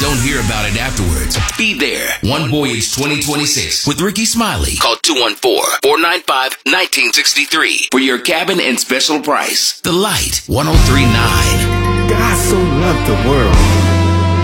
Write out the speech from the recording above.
Don't hear about it afterwards. Be there. One Voyage 2026 with Ricky Smiley. Call 214-495-1963 for your cabin and special price. The Light 1039. God so loved the world